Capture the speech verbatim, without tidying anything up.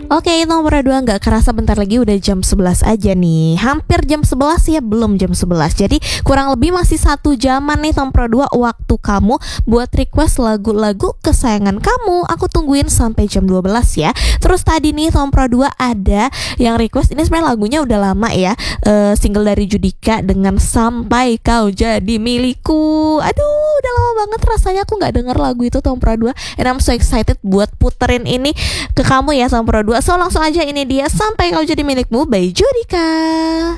Oke, nomor dua, nggak kerasa bentar lagi udah jam sebelas aja nih. Hampir jam sebelas ya, belum jam sebelas. Jadi kurang lebih masih satu jaman nih nomor dua waktu kamu buat request lagu-lagu kesayangan kamu. Aku tungguin sampai jam dua belas ya. Terus tadi nih nomor dua ada yang request, ini sebenarnya lagunya udah lama ya, uh, single dari Judika dengan Sampai Kau Jadi Milikku. Aduh, udah lama banget rasanya aku nggak denger lagu itu nomor dua. And I'm so excited buat puterin ini ke kamu ya nomor dua. So langsung aja, ini dia Sampai Kau Jadi Milikmu by Judika.